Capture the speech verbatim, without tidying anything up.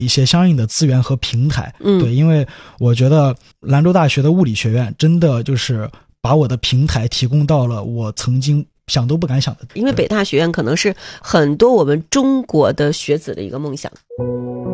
一些相应的资源和平台。 嗯， 对，因为我觉得兰州大学的物理学院真的就是把我的平台提供到了我曾经想都不敢想的。 因为北大学院可能是很多我们中国的学子的一个梦想。